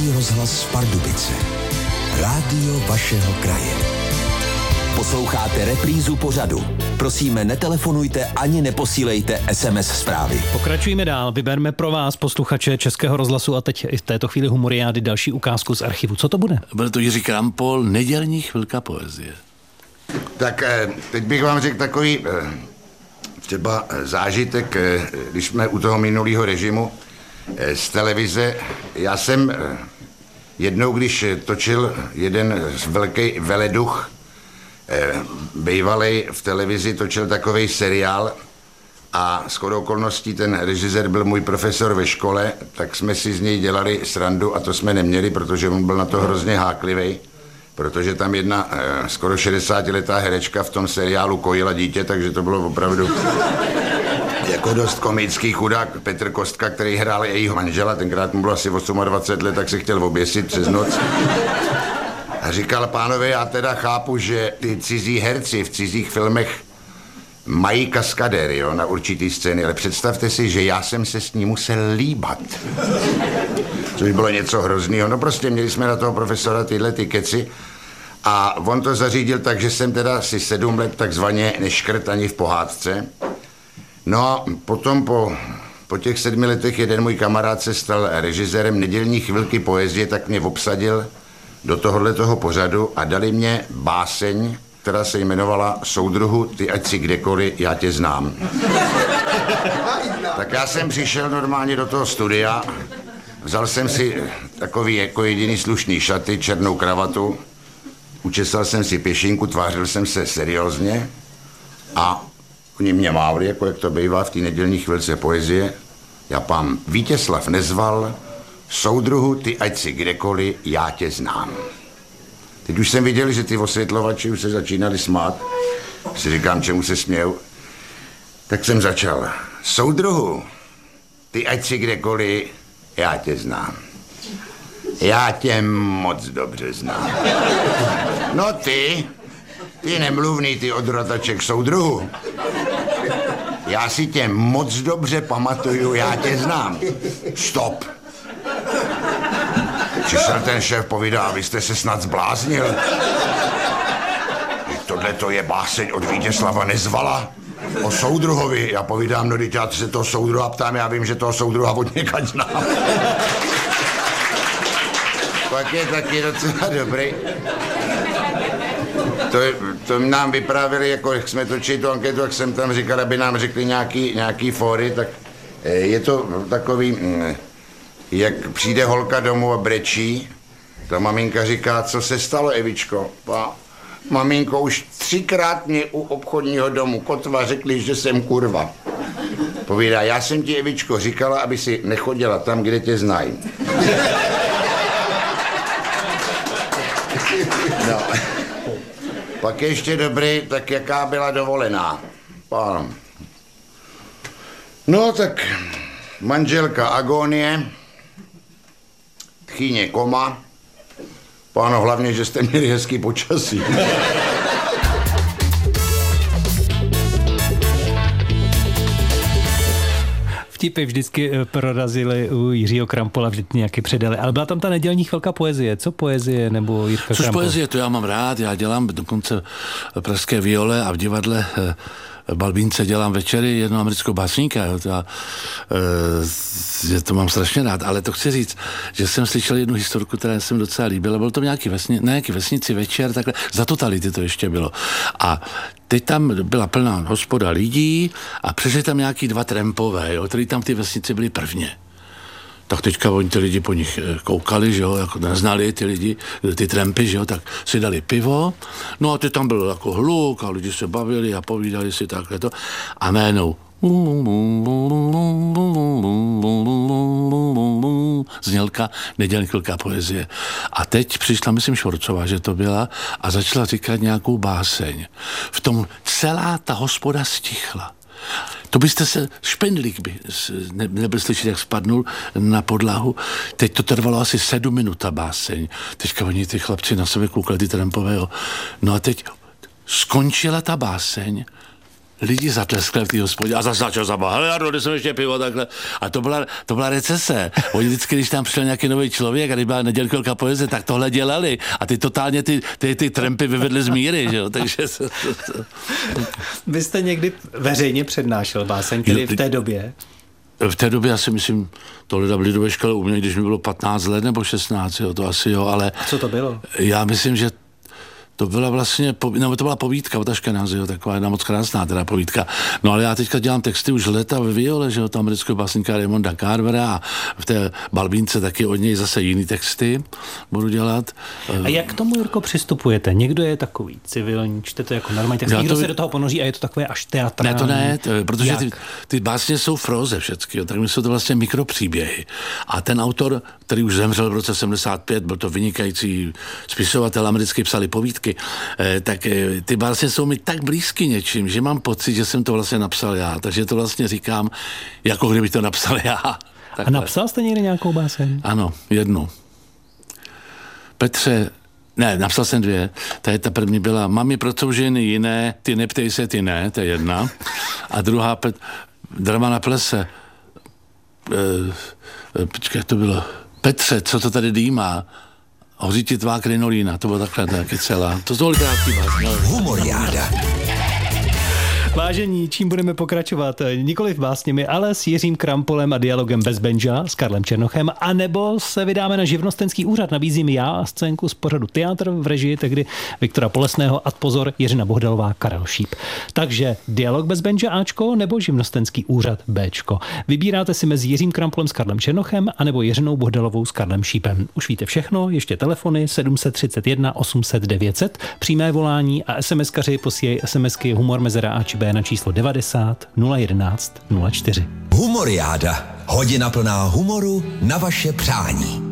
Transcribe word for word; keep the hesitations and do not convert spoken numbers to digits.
Rozhlas Pardubice. Rádio vašeho kraje. Posloucháte reprízu pořadu. Prosíme, netelefonujte ani neposílejte es em es zprávy. Pokračujeme dál. Vyberme pro vás, posluchače Českého rozhlasu, a teď i v této chvíli humoriády další ukázku z archivu. Co to bude? Bude to Jiří Krampol, Nedělní chvilka poezie. Tak teď bych vám řekl takový třeba zážitek, když jsme u toho minulého režimu z televize. Já jsem jednou, když točil jeden velký veleduch, bývalej v televizi, točil takovej seriál a shodou okolností ten režisér byl můj profesor ve škole, tak jsme si z něj dělali srandu a to jsme neměli, protože on byl na to hrozně háklivej, protože tam jedna eh, skoro šedesátiletá herečka v tom seriálu kojila dítě, takže to bylo opravdu jako dost komický chudák Petr Kostka, který hrál jejího manžela, tenkrát mu bylo asi dvacet osm let, tak se chtěl oběsit přes noc. A říkal, pánové, já teda chápu, že ty cizí herci v cizích filmech mají kaskadéry, jo, na určitý scény, ale představte si, že já jsem se s ní musel líbat. Což bylo něco hroznýho. No prostě měli jsme na toho profesora tyhle ty keci a on to zařídil tak, že jsem teda si sedm let takzvaně neškrt ani v pohádce. No a potom po, po těch sedmi letech jeden můj kamarád se stal režisérem Nedělní chvilky poezie, tak mě obsadil do tohohle toho pořadu a dali mě báseň, která se jmenovala Soudruhu, ty ať si kdekoliv, já tě znám. Tak já jsem přišel normálně do toho studia, vzal jsem si takový jako jediný slušný šaty, černou kravatu, učesal jsem si pěšinku, tvářil jsem se seriózně a oni mě mávli, jako jak to bývá v té Nedělní chvilce poezie. Já pán Vítězslav Nezval, soudruhu, ty ať si kdekoliv, já tě znám. Teď už jsem viděl, že ty osvětlovači už se začínali smát. Si říkám, čemu se smějou. Tak jsem začal. Soudruhu, ty ať si kdekoliv, já tě znám. Já tě moc dobře znám. No ty, ty nemluvný, ty odrataček soudruhu. Já si tě moc dobře pamatuju, já tě znám. Stop. Přišel ten šéf, povídá, vy jste se snad zbláznil. Tohle to je báseň od Vítězslava Nezvala o soudruhovi. Já povídám, no teď já se toho soudruha ptám, já vím, že toho soudruha od někať znám. Pak je taky docela dobrý. To, to nám vyprávěli, jako jak jsme točili tu anketu, jak jsem tam říkal, aby nám řekli nějaký, nějaký fóry, tak je to takový... Jak přijde holka domů a brečí, ta maminka říká, co se stalo, Evičko? Pa, maminko, už třikrát mě u obchodního domu kotva řekli, že jsem kurva. Povídá, já jsem ti, Evičko, říkala, aby si nechodila tam, kde tě znají. No. Pak ještě dobrý, tak jaká byla dovolená? Páno. No tak manželka Agonie, tchýně koma. Páno, hlavně, že jste měli hezký počasí. Vtipy vždycky prorazily u Jiřího Krampola, vždycky nějaký předali. Ale byla tam ta Nedělní chvilka poezie. Co poezie nebo Jirka Což Krampol? poezie, to já mám rád. Já dělám dokonce v Pražské Viole a v divadle v Balbínce dělám večery jedno amerického básníka. Jo, to, já, e, to mám strašně rád, ale to chci říct, že jsem slyšel jednu historku, která jsem docela líbila. Byl to nějaký vesni, na nějaký vesnici večer, takhle, za totality to ještě bylo. A teď tam byla plná hospoda lidí a přišli tam nějaký dva trampové, jo, který tam v té vesnici byli prvně. Tak teďka oni ty lidi po nich koukali, že jo, jako neznali ty lidi, ty trampy, že jo, tak si dali pivo, no a teď tam byl jako hluk a lidi se bavili a povídali si takhle to a najednou znělka Nedělní chvilka poezie. A teď přišla, myslím, Švorcová, že to byla, a začala říkat nějakou báseň. V tom celá ta hospoda stichla. To byste se, špendlík by ne, nebyl slyšet, jak spadnul na podlahu. Teď to trvalo asi sedm minut, ta báseň. Teďka oni, ty chlapci, na sebe koukali, ty trampové, jo. No a teď skončila ta báseň, lidi zatleskli v té hospodě a zase začal zabát, hele Jardo, kde jsem ještě pivo, takhle. A to byla, to byla recese. Oni vždycky, když tam přišel nějaký nový člověk a když byla nedělka poezie, tak tohle dělali. A ty totálně ty, ty, ty trampy vyvedly z míry, že jo, takže... Vy jste někdy veřejně přednášel báseň, tedy v té době? V té době, já si myslím, tohle byli do školy u mě, když mi bylo patnáct let nebo šestnáct, jo, to asi jo, ale... A co to bylo? Já myslím, že to byla vlastně, no to byla povídka od Aškenázy, jo, taková jedna moc krásná teda povídka. No ale já teďka dělám texty už leta ve viole, že jo, to amerického básníka Raymonda Carvera a v té Balbínce taky od něj zase jiný texty budu dělat. A jak k tomu, Jirko, přistupujete? Někdo je takový civilní, čte to jako normální text, někdo to... se do toho ponoří a je to takové až teatrální. Ne, to ne, to, protože ty, ty básně jsou v próze všechny, jo, tak jsou to vlastně mikropříběhy. A ten autor, který už zemřel v roce sedmdesát pět, byl to vynikající spisovatel americký, psali povídky, eh, tak eh, ty básně jsou mi tak blízky něčím, že mám pocit, že jsem to vlastně napsal já. Takže to vlastně říkám, jako kdybych to napsal já. Takhle. A napsal jste někdy nějakou báseň? Ano, jednu. Petře, ne, napsal jsem dvě. Ta, ta první byla, mami, proč jsou ženy jiné, ty neptej se, ty ne, to je jedna. A druhá, pet, drama na plese. E, počkej, to bylo, Petře, co to tady dýmá? Hoří ti tvá krinolína, to bylo takhle taky celá. To jsou krátký básně. Humoriáda. Vážení, čím budeme pokračovat? Nikoliv básněmi, ale s Jiřím Krampolem a dialogem bez Benja s Karlem Černochem, anebo se vydáme na živnostenský úřad. Nabízím já a scénku z pořadu Teatr v režii tehdy Viktora Polesného a pozor Jiřina Bohdalová, Karel Šíp. Takže dialog bez Benja Ačko nebo živnostenský úřad Bčko. Vybíráte si mezi Jiřím Krampolem s Karlem Černochem anebo Jiřinou Bohdalovou s Karlem Šípem. Už víte všechno, ještě telefony sedm tři jedna osm set devět set, přímé volání a SMSkaři posílají SMSky humor mezera A či B na číslo devadesát nula jedenáct nula čtyři. Humoriáda. Hodina plná humoru na vaše přání.